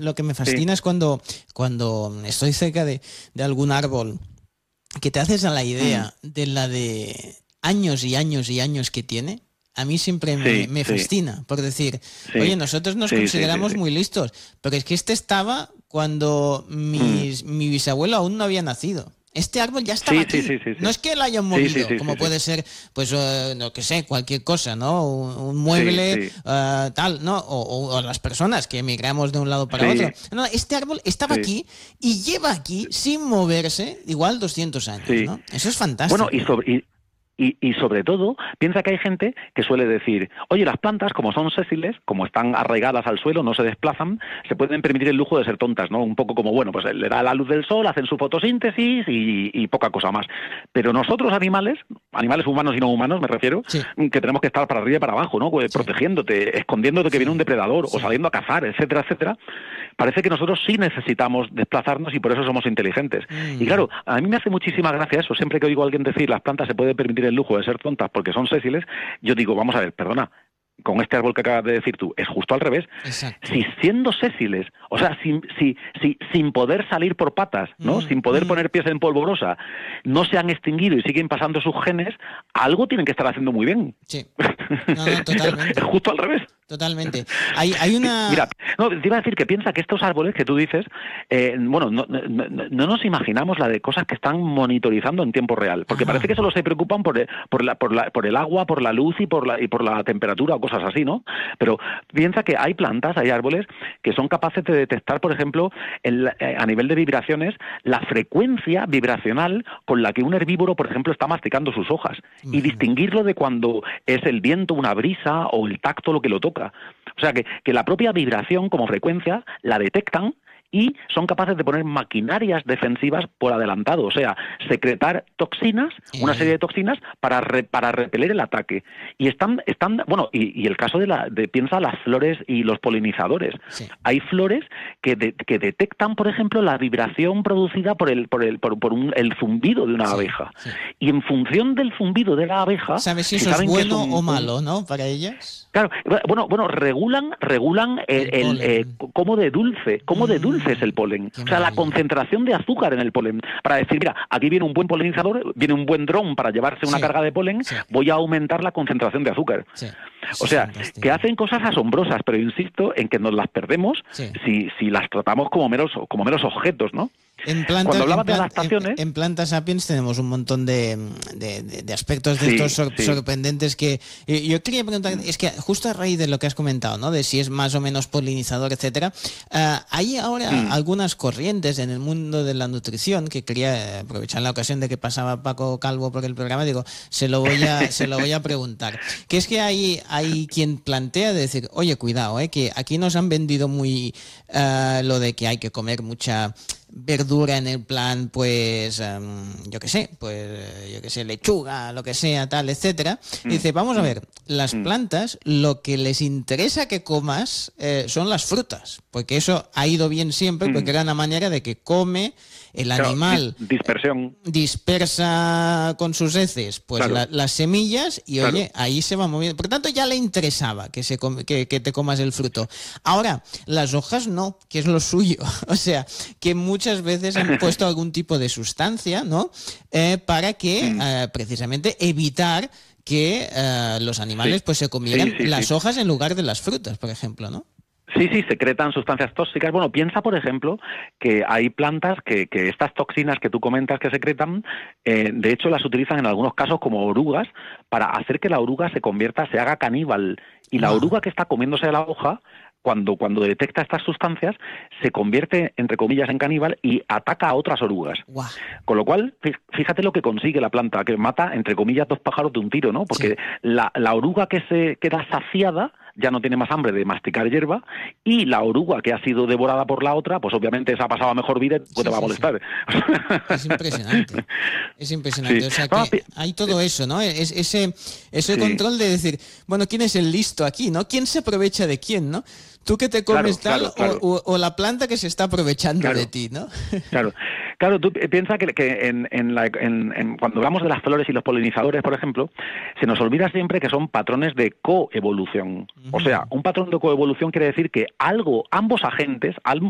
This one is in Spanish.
lo que me fascina es cuando estoy cerca de algún árbol, que te haces a la idea de la de años y años y años que tiene. A mí siempre me fascina, por decir, oye, nosotros nos consideramos muy listos, pero es que este estaba cuando mi bisabuelo aún no había nacido. Este árbol ya estaba aquí. No es que lo hayan movido, como puede ser, pues, no que sé, cualquier cosa, ¿no? Un mueble, tal, ¿no? O las personas que emigramos de un lado para otro. No, este árbol estaba aquí y lleva aquí, sin moverse, igual 200 años, ¿no? Eso es fantástico. Bueno, y sobre todo, piensa que hay gente que suele decir, oye, las plantas, como son sésiles, como están arraigadas al suelo, no se desplazan, se pueden permitir el lujo de ser tontas, ¿no? Un poco como, bueno, pues le da la luz del sol, hacen su fotosíntesis y poca cosa más. Pero nosotros animales humanos y no humanos, me refiero, que tenemos que estar para arriba y para abajo, ¿no? Pues protegiéndote, escondiéndote que viene un depredador o saliendo a cazar, etcétera, etcétera. Parece que nosotros sí necesitamos desplazarnos y por eso somos inteligentes. Y claro, a mí me hace muchísima gracia eso. Siempre que oigo a alguien decir las plantas se puede permitir el lujo de ser tontas porque son sésiles, yo digo, vamos a ver, perdona, con este árbol que acabas de decir tú, es justo al revés. Exacto. Si siendo sésiles, o sea, sin poder salir por patas, ¿no? Sin poder poner pies en polvorosa, no se han extinguido y siguen pasando sus genes, algo tienen que estar haciendo muy bien. Sí. No, totalmente. Es justo al revés. Totalmente. Hay una... Mira, no, te iba a decir que piensa que estos árboles que tú dices, no nos imaginamos la de cosas que están monitorizando en tiempo real, porque parece que solo se preocupan por el agua, por la luz y por la temperatura o cosas así, ¿no? Pero piensa que hay plantas, hay árboles que son capaces de detectar, por ejemplo, a nivel de vibraciones, la frecuencia vibracional con la que un herbívoro, por ejemplo, está masticando sus hojas y distinguirlo de cuando es el viento, una brisa o el tacto lo que lo toca. O sea, que la propia vibración como frecuencia la detectan y son capaces de poner maquinarias defensivas por adelantado, o sea, secretar toxinas, una serie de toxinas para repeler el ataque. Y están bueno, y el caso piensa las flores y los polinizadores. Sí. Hay flores que detectan, por ejemplo, la vibración producida por el zumbido de una abeja. Sí. Y en función del zumbido de la abeja, ¿sabes si eso es bueno o malo, no, para ellas? Claro, bueno, regulan cómo de dulce es el polen. O sea, la concentración de azúcar en el polen. Para decir, mira, aquí viene un buen polinizador, viene un buen dron para llevarse una carga de polen, voy a aumentar la concentración de azúcar. Sí. O sea, que hacen cosas asombrosas, pero insisto en que nos las perdemos si las tratamos como meros objetos, ¿no? Cuando hablabas de adaptaciones... En Planta Sapiens tenemos un montón de aspectos de estos sorprendentes que... Yo quería preguntar, es que justo a raíz de lo que has comentado, ¿no? De si es más o menos polinizador, etcétera, hay ahora algunas corrientes en el mundo de la nutrición que quería aprovechar la ocasión de que pasaba Paco Calvo por el programa, digo, se lo voy a preguntar. Que es que hay quien plantea de decir, oye, cuidado, que aquí nos han vendido muy lo de que hay que comer mucha verdura en el plan, pues, yo qué sé, lechuga, lo que sea, tal, etcétera. Y dice, vamos a ver, las plantas, lo que les interesa que comas son las frutas, porque eso ha ido bien siempre, porque era una manera de que come el animal, dispersa con sus heces pues las semillas y oye, ahí se va moviendo. Por tanto, ya le interesaba que te comas el fruto. Ahora, las hojas no, que es lo suyo. O sea, que muchas veces han puesto algún tipo de sustancia, ¿no? Para que precisamente evitar que los animales pues se comieran las hojas en lugar de las frutas, por ejemplo, ¿no? Sí, secretan sustancias tóxicas. Bueno, piensa, por ejemplo, que hay plantas que estas toxinas que tú comentas que secretan, de hecho las utilizan en algunos casos como orugas para hacer que la oruga se haga caníbal. Y la oruga que está comiéndose la hoja, cuando detecta estas sustancias, se convierte, entre comillas, en caníbal y ataca a otras orugas. Wow. Con lo cual, fíjate lo que consigue la planta, que mata, entre comillas, 2 pájaros de un tiro, ¿no? Porque la oruga que se queda saciada ya no tiene más hambre de masticar hierba, y la oruga que ha sido devorada por la otra, pues obviamente esa ha pasado a mejor vida y pues te va a molestar. Es impresionante. O sea que hay todo eso, ¿no? Ese control de decir, bueno, ¿quién es el listo aquí, no? ¿Quién se aprovecha de quién, no? Tú que te comes claro. O la planta que se está aprovechando de ti, ¿no? Claro, tú piensas que cuando hablamos de las flores y los polinizadores, por ejemplo, se nos olvida siempre que son patrones de coevolución. O sea, un patrón de coevolución quiere decir que ambos agentes,